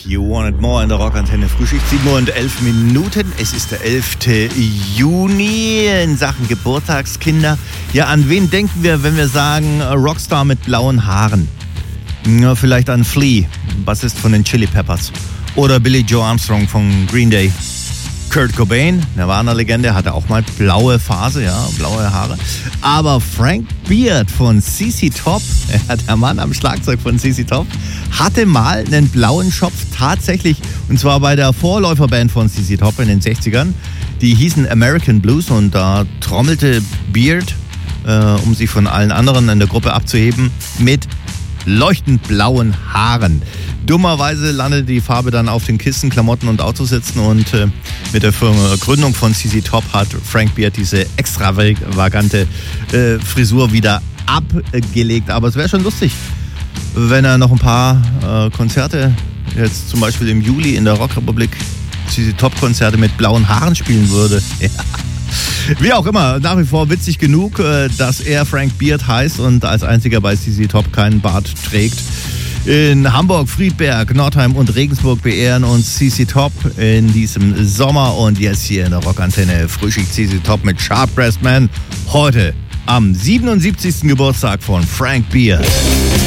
You Want It More in der Rockantenne Frühschicht, 7:11 Uhr. Es ist der 11. Juni in Sachen Geburtstagskinder. Ja, an wen denken wir, wenn wir sagen Rockstar mit blauen Haaren? Ja, vielleicht an Flea, Bassist von den Chili Peppers. Oder Billy Joe Armstrong von Green Day. Kurt Cobain, Nirvana-Legende, hatte auch mal blaue Phase, ja, blaue Haare. Aber Frank Beard von ZZ Top, der Mann am Schlagzeug von ZZ Top, hatte mal einen blauen Schopf tatsächlich. Und zwar bei der Vorläuferband von ZZ Top in den 60ern. Die hießen American Blues und da trommelte Beard, um sich von allen anderen in der Gruppe abzuheben, mit leuchtend blauen Haaren. Dummerweise landete die Farbe dann auf den Kissen, Klamotten und Autositzen und mit der Gründung von ZZ Top hat Frank Beard diese extravagante Frisur wieder abgelegt. Aber es wäre schon lustig, wenn er noch ein paar Konzerte, jetzt zum Beispiel im Juli in der Rockrepublik, ZZ Top Konzerte mit blauen Haaren spielen würde. Ja. Wie auch immer, nach wie vor witzig genug, dass er Frank Beard heißt und als einziger bei ZZ Top keinen Bart trägt. In Hamburg, Friedberg, Nordheim und Regensburg beehren uns ZZ Top in diesem Sommer. Und jetzt hier in der Rockantenne Frühschicht ZZ Top mit Sharp Dressed Man. Heute am 77. Geburtstag von Frank Beard.